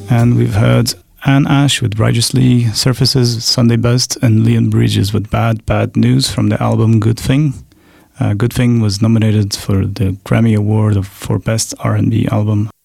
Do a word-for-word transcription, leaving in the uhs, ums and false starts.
And we've heard Anne Ash with Righteously, Surfaces with Sunday Best, and Leon Bridges with Bad Bad News from the album Good Thing. Uh, Good Thing was nominated for the Grammy Award of, for Best R and B Album.